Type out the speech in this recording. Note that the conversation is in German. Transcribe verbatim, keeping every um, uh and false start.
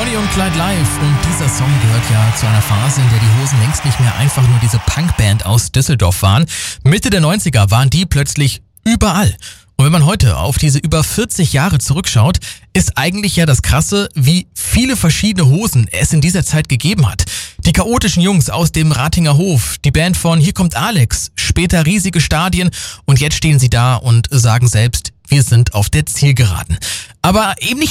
Bonnie und Clyde live, und dieser Song gehört ja zu einer Phase, in der die Hosen längst nicht mehr einfach nur diese Punkband aus Düsseldorf waren. Mitte der neunziger waren die plötzlich überall. Und wenn man heute auf diese über vierzig Jahre zurückschaut, ist eigentlich ja das Krasse, wie viele verschiedene Hosen es in dieser Zeit gegeben hat. Die chaotischen Jungs aus dem Ratinger Hof, die Band von Hier kommt Alex, später riesige Stadien, und jetzt stehen sie da und sagen selbst, wir sind auf der Zielgeraden. Aber eben nicht